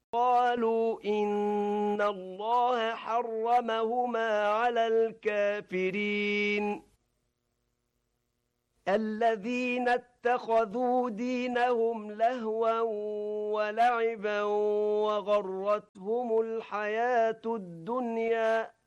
قالوا إن الله حرمهما على الكافرين الذين اتخذوا دينهم لهوا ولعبا وغرتهم الحياة الدنيا